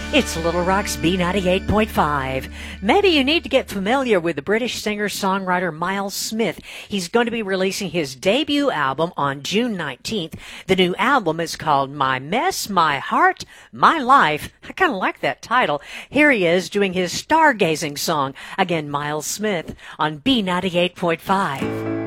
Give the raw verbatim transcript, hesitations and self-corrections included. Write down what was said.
It's Little Rock's B ninety-eight point five. Maybe you need to get familiar with the British singer-songwriter Miles Smith. He's going to be releasing his debut album on June nineteenth. The new album is called My Mess, My Heart, My Life. I kind of like that title. Here he is doing his stargazing song. Again, Miles Smith on B ninety-eight point five.